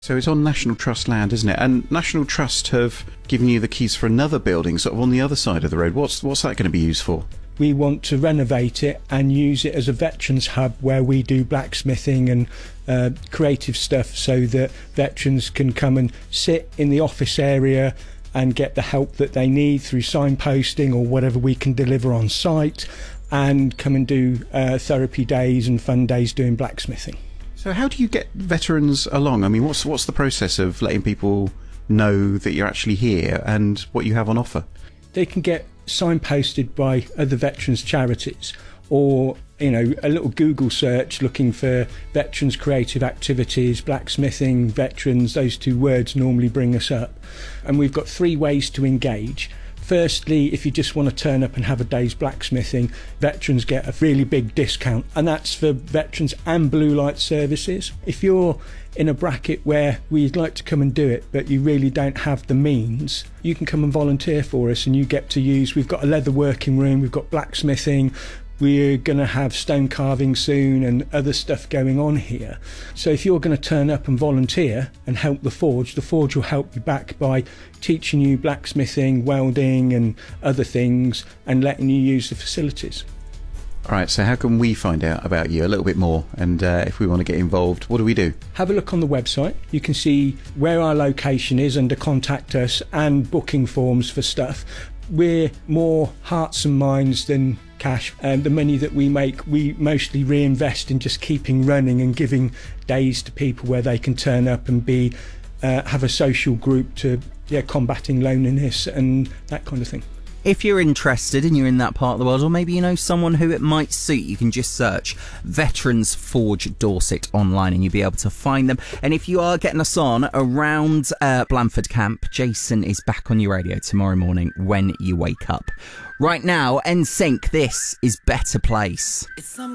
So it's on National Trust land, isn't it? And National Trust have given you the keys for another building sort of on the other side of the road. What's that going to be used for? We want to renovate it and use it as a veterans hub where we do blacksmithing and creative stuff so that veterans can come and sit in the office area and get the help that they need through signposting or whatever we can deliver on site, and come and do therapy days and fun days doing blacksmithing. So how do you get veterans along? I mean, what's the process of letting people know that you're actually here and what you have on offer? They can get signposted by other veterans charities, or a little Google search looking for veterans creative activities, blacksmithing, veterans. Those two words normally bring us up. And we've got 3 ways to engage. Firstly, if you just want to turn up and have a day's blacksmithing, veterans get a really big discount, and that's for veterans and blue light services. If you're in a bracket where we'd like to come and do it, but you really don't have the means, you can come and volunteer for us, and you get to use, we've got a leather working room, we've got blacksmithing, we're going to have stone carving soon and other stuff going on here. So if you're going to turn up and volunteer and help the forge will help you back by teaching you blacksmithing, welding and other things, and letting you use the facilities. All right, so how can we find out about you a little bit more? And if we want to get involved, what do we do? Have a look on the website. You can see where our location is under Contact Us and booking forms for stuff. We're more hearts and minds than cash, and the money that we make we mostly reinvest in just keeping running and giving days to people where they can turn up and be have a social group to combating loneliness and that kind of thing. If you're interested and you're in that part of the world, or maybe you know someone who it might suit, you can just search Veterans Forge Dorset online and you'll be able to find them. And if you are getting us on around Blandford Camp, Jason is back on your radio tomorrow morning when you wake up. Right now, NSYNC, this is Better Place.